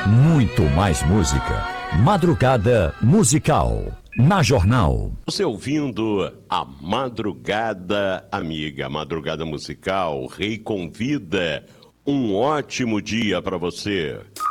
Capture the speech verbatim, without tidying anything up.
Muito mais música. Madrugada Musical. Na Jornal. Você ouvindo a Madrugada Amiga, Madrugada Musical, Rei convida. Um ótimo dia para você.